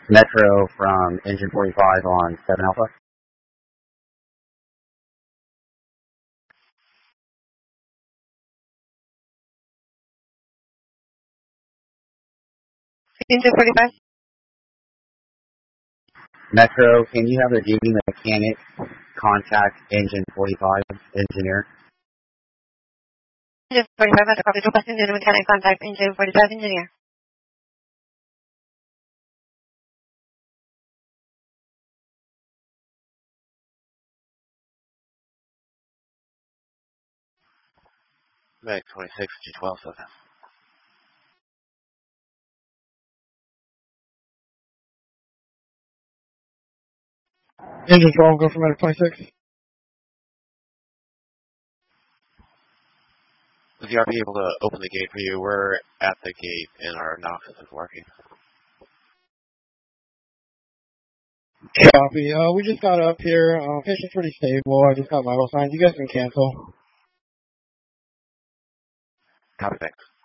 Metro from engine 45 on 7 Alpha. Engine 45. Metro, can you have a duty mechanic contact engine 45 engineer? Engine 45, that's a copy. Requesting duty mechanic contact engine 45 engineer. Meg 26, G12 7. Engine 12, go for medic 26. Is the RP able to open the gate for you? We're at the gate and our NOx isn't working. Copy. We just got up here. Patient's pretty stable. I just got vital signs. You guys can cancel. Copy, thanks.